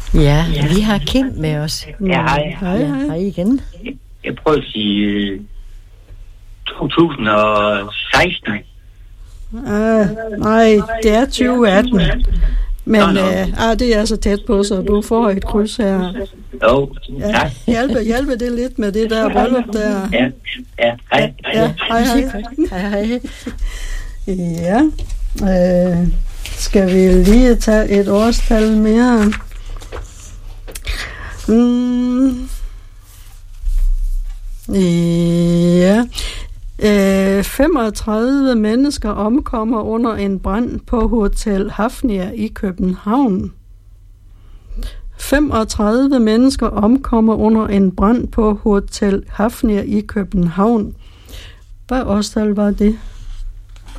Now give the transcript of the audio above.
Ja, vi har Kim med os. Ja, hej. Hej igen. Jeg prøver at sige 2016. Nej, det er 2018. Men det er så tæt på, så du får et kryds her. Jo, tak. Hjælpe det lidt med det der bryllup der. Ja, hej. Ja, hej. Ja, skal vi lige tage et årstal mere? Ja. 35 mennesker omkommer under en brand på Hotel Hafnia i København. 35 mennesker omkommer under en brand på Hotel Hafnia i København. Hvad årstal var det?